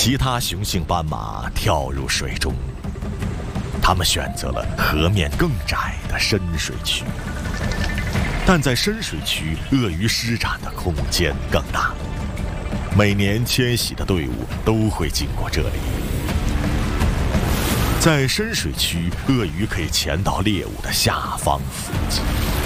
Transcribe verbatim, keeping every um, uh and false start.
其他雄性斑马跳入水中，它们选择了河面更窄的深水区。但在深水区，鳄鱼施展的空间更大。每年迁徙的队伍都会经过这里。在深水区，鳄鱼可以潜到猎物的下方伏击。